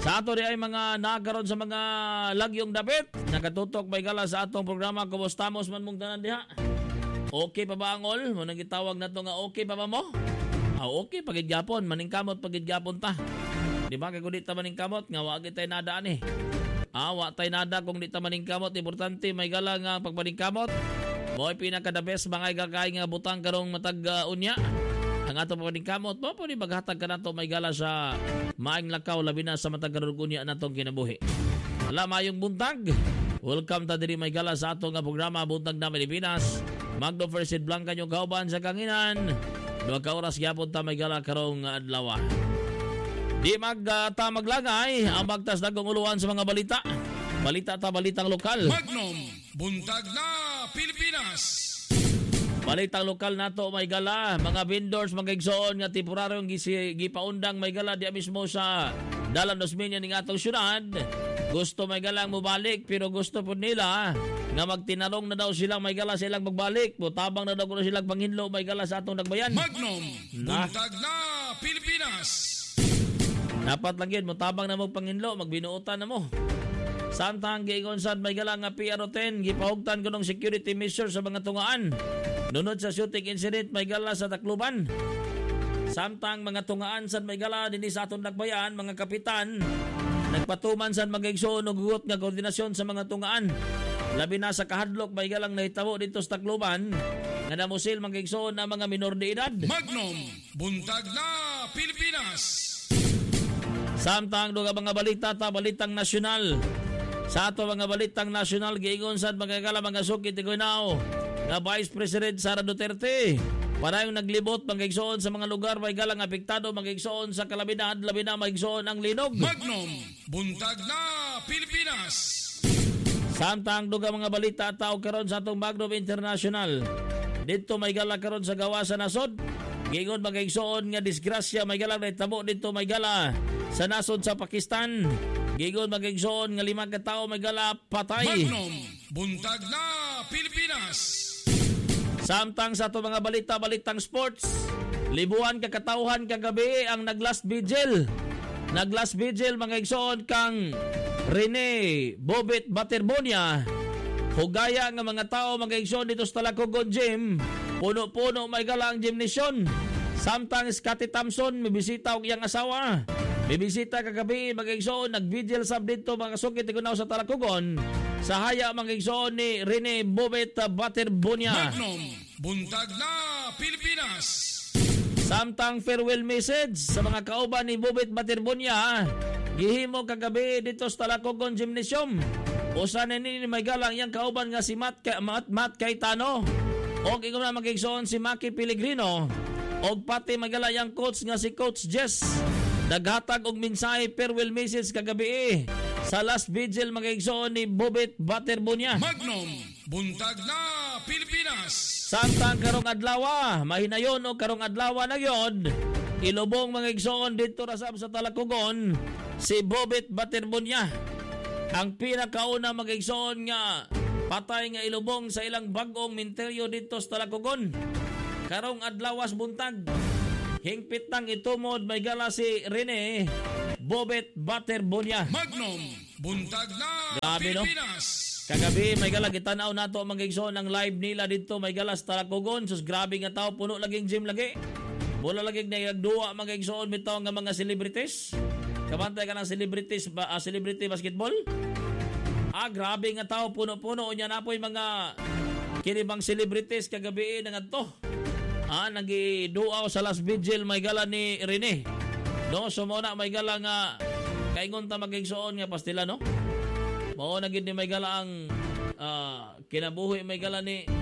Sa ato di ay mga nakaroon sa mga lagyong dapit. Nakatutok may gala sa atong programa. Kumustamos man mong tanan diha. Okay pa ba ang all? Munang gitawag na to nga okay pa ba mo? Okay, pagidyapon. Maningkamot pagidyapon ta. Di ba kay kung di ta maningkamot nga wag tay nadaan eh. Wa tay nada kung di ta maningkamot. Importante may gala nga pagmaningkamot. Mo'y pinaka the best mga igakay nga butang karong matag unya. Ang ato pamaningkamot mo po ni maghatag ka na to may gala sa maing lakaw labi na sa matag karong unya na tong kinabuhi. Wala mayong buntag. Welcome ta diri may gala sa ato nga programa Buntag na Pilipinas. Magdo First Blanca yung kauban sa kanginan. 2 ka oras gyapon ta may gala karong adlaw. Di maglagay ang magtas dagong uluan sa mga balita. Balita ta balitang lokal. Magnum Buntag na Pilipinas. Balitang lokal nato may gala, mga vendors mga igsoon nga temporaryong gipaundang may gala di mismo sa Dalan Osmeña ning atong syudad. Gusto may galang mobalik pero gusto po nila nga magtinarong na daw silang may gala silang magbalik. Tabang na daw ko silang panghinlo may gala sa atong nagbayan. Magnum Buntag na Pilipinas. Dapat lang yun, tabang na mo panghinlo, magbinuutan na mo. Samtang giingon sad may gala nga PRO10 gipahugtan kunong security measure sa mga tungaan. Nunod sa shooting incident may gala sa Tacloban. Samtang mga tungaan sad may gala dinhi sa atong nagbayan mga kapitan nagpatuman sad magigsoon og gugot nga koordinasyon sa mga tungaan. Labi na sa kahadlok may galang nahitabo dito sa Tacloban nga namusil magigsoon ang mga minor de edad. Magnum Buntag na Pilipinas. Samtang duga mga balita ta balitang nasyonal. Sa ato mga balitang nasyonal giingon sad magagala mga sukit Tigunao nga Vice President Sara Duterte parang naglibot magigsoon sa mga lugar may galang apektado magigsoon sa kalamidad labi na magigsoon ang linog. Magnum Buntag na Pilipinas. Samtang duga mga balita tao karon sa atong Magnum International. Dito may gala karon sa gawa sa nasod. Giingon magigsoon nga disgrasya may gala nahitabo dito may gala sa nasod sa Pakistan. Giingon magigsoon nga 5 ka tawo may gala patay. Magnum Buntag na Pilipinas. Samtang sa ato mga balitang sports, libuan ka katawhan kagabi ang naglast vigil. Naglast vigil mga igsoon kang Rene Bobet Baterbonia. Hugaya nga mga tao mga igsoon dito sa Talacogon Gym. Puno-puno may galang gymnasium. Samtang Scotty Thompson mibisita og iyang asawa. Mibisita kagabi mga igsoon nagvigil sab dito mga sukit Tigunao sa Talacogon. Sa haya mga igsoon ni Rene Bobet Baterbonia. Magnum Buntag na Pilipinas. Samtang farewell message sa mga kauban ni Bobet Baterbonia gihimo kagabi dito sa Talacogon Gymnasium. Usa na ni may galang iyang kauban nga si Matt Cayetano og ingon na magigsoon si Maki Pellegrino og pati magala iyang coach nga si Coach Jess. Naghatag og mensahe farewell message kagabi sa last vigil magigsoon ni Bobet Baterbonia. Magnum Buntag na Pilipinas. Samtang karong adlaw, mahinayon o karong adlaw na yun, ilubong magigsoon dito rasab sa Talacogon si Bobet Baterbonia. Ang pinakauna magigsoon nga patay nga ilubong sa ilang bagong minteryo dito sa Talacogon. Karong adlawas buntag. Hingpit nang itumod may gala si Rene Bobet Baterbonia. Magnum Buntag na Grabe, Pilipinas. No? Kagabi may gala gitanaw nato magigsoon ang live nila dito may gala sa Talacogon. Sus grabe nga tao puno laging gym lagi. Wala laging nagduwa magigsoon bitaw nga mga celebrities. Kamantay ka ng celebrity basketball. Grabe nga tao puno-puno unya na po'y mga kinibang celebrities kagabi na nga to. Nagiduaw sa last vigil may gala ni Rene. No, so muna may gala nga kaingon ta magigsoon nga pastila no. Mao na gid ni may gala ang kinabuhi may gala ni